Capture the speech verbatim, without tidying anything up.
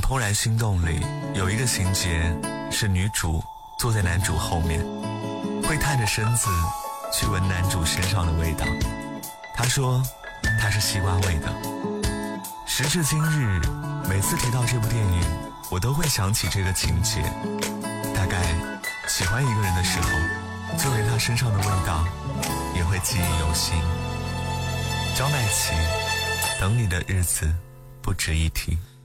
怦然心动》里有一个情节是女主坐在男主后面，会探着身子去闻男主身上的味道。她说它是西瓜味的。时至今日，每次提到这部电影，我都会想起这个情节。大概喜欢一个人的时候，就连他身上的味道也会记忆犹新。焦麦琪，等你的日子不值一提。